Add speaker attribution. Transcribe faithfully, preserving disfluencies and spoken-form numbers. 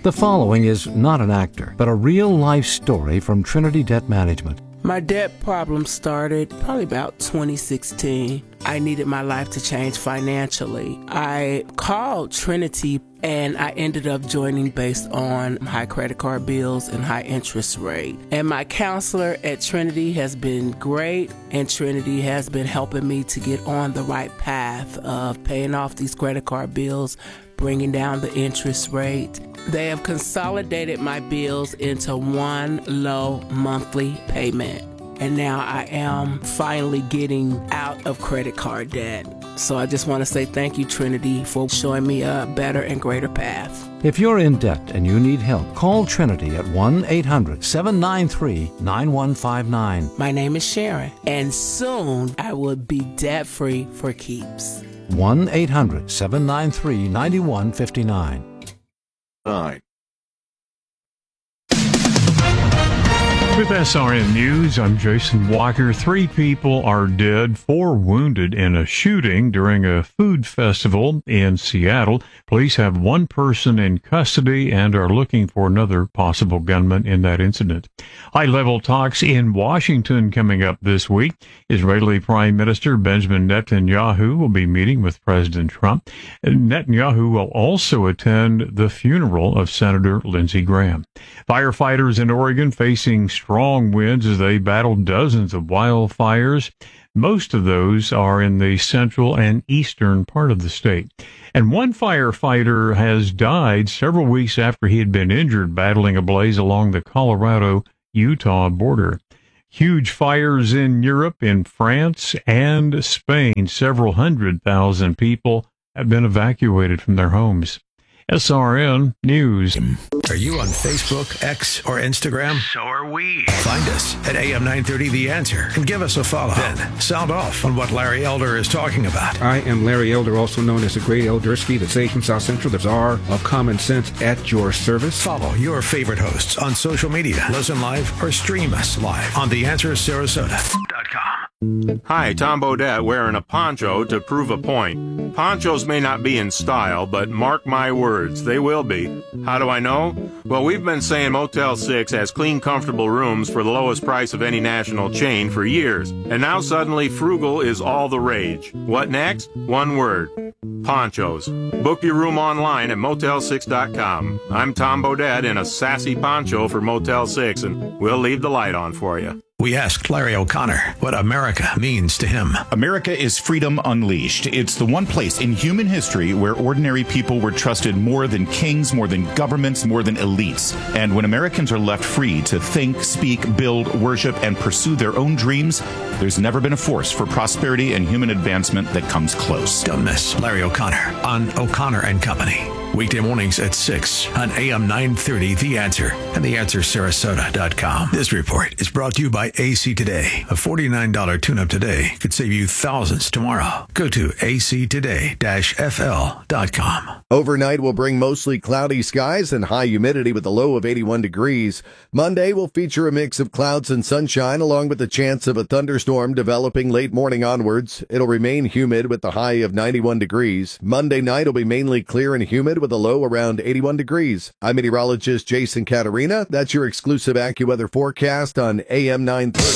Speaker 1: The following is not an actor, but a real-life story from Trinity Debt Management.
Speaker 2: My debt problem started probably about twenty sixteen. I needed my life to change financially. I called Trinity and I ended up joining based on high credit card bills and high interest rate. And my counselor at Trinity has been great, and Trinity has been helping me to get on the right path of paying off these credit card bills, bringing down the interest rate. They have consolidated my bills into one low monthly payment. And now I am finally getting out of credit card debt. So I just want to say thank you, Trinity, for showing me a better and greater path.
Speaker 1: If you're in debt and you need help, call Trinity at one eight hundred seven nine three nine one five nine.
Speaker 2: My name is Sharon, and soon I will be debt-free for keeps.
Speaker 1: one eight hundred seven nine three nine one five nine.
Speaker 3: Nine.
Speaker 4: With S R N News, I'm Jason Walker. Three people are dead, four wounded in a shooting during a food festival in Seattle. Police have one person in custody and are looking for another possible gunman in that incident. High-level talks in Washington coming up this week. Israeli Prime Minister Benjamin Netanyahu will be meeting with President Trump. Netanyahu will also attend the funeral of Senator Lindsey Graham. Firefighters in Oregon facing strong winds as they battle dozens of wildfires. Most of those are in the central and eastern part of the state. And one firefighter has died several weeks after he had been injured battling a blaze along the Colorado-Utah border. Huge fires in Europe, in France, and Spain. Several hundred thousand people have been evacuated from their homes. S R N News.
Speaker 5: Are you on Facebook, X, or Instagram?
Speaker 6: So are we.
Speaker 5: Find us at A M nine thirty The Answer and give us a follow. Then sound off on what Larry Elder is talking about.
Speaker 7: I am Larry Elder, also known as the Great Eldersky, the sage from South Central, the czar of common sense at your service.
Speaker 5: Follow your favorite hosts on social media. Listen live or stream us live on the answer sarasota dot com.
Speaker 3: Hi, Tom Bodette wearing a poncho to prove a point. Ponchos may not be in style, but mark my words, they will be. How do I know? Well, we've been saying Motel six has clean, comfortable rooms for the lowest price of any national chain for years. And now suddenly frugal is all the rage. What next? One word. Ponchos. Book your room online at motel six dot com. I'm Tom Bodette in a sassy poncho for Motel six, and we'll leave the light on for you.
Speaker 5: We asked Larry O'Connor what America means to him.
Speaker 8: America is freedom unleashed. It's the one place in human history where ordinary people were trusted more than kings, more than governments, more than elites. And when Americans are left free to think, speak, build, worship, and pursue their own dreams, there's never been a force for prosperity and human advancement that comes close.
Speaker 5: Don't miss Larry O'Connor on O'Connor and Company. Weekday mornings at six on A M nine thirty The Answer and the answer sarasota dot com. This report is brought to you by A C Today. A forty-nine dollars tune-up today could save you thousands tomorrow. Go to A C today dash F L dot com.
Speaker 9: Overnight will bring mostly cloudy skies and high humidity with a low of eighty-one degrees. Monday will feature a mix of clouds and sunshine along with the chance of a thunderstorm developing late morning onwards. It'll remain humid with the high of ninety-one degrees. Monday night will be mainly clear and humid with a low around eighty-one degrees. I'm meteorologist Jason Caterina. That's your exclusive AccuWeather forecast on A M nine thirty.